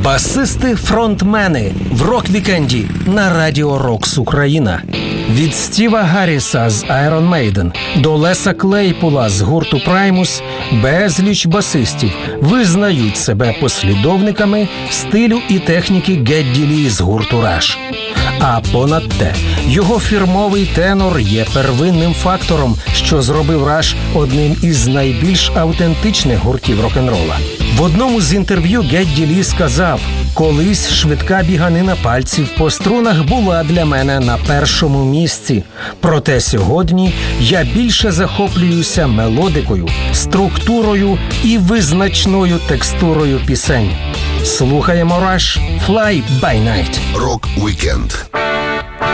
Басисти-фронтмени в рок-вікенді на Радіо Рокс Україна. Від Стіва Гарріса з Iron Maiden до Леса Клейпула з гурту Primus безліч басистів визнають себе послідовниками стилю і техніки Гедді Лі з гурту Rush. А понад те, його фірмовий тенор є первинним фактором, що зробив Rush одним із найбільш автентичних гуртів рок-н-рола. В одному з інтерв'ю Гедді Лі сказав: «Колись швидка біганина пальців по струнах була для мене на першому місці. Проте сьогодні я більше захоплююся мелодикою, структурою і визначною текстурою пісень». Слухаємо Rush «Fly by Night». Рок-вікенд.